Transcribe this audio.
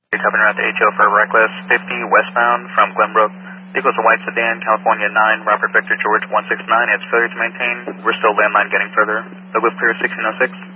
You're coming around the HO for a reckless 50 westbound from Glenbrook. Equals a white sedan, California 9, Robert Victor George 169. It's failure to maintain. We're still landline getting further. The whip clear 1606.